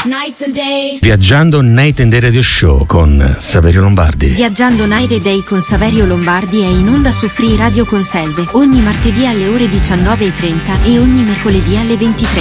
Night and day. Viaggiando Night and Day Radio Show con Saverio Lombardi. Viaggiando Night and Day con Saverio Lombardi è in onda su Free Radio Conselve ogni martedì alle ore 19:30 e ogni mercoledì alle 23.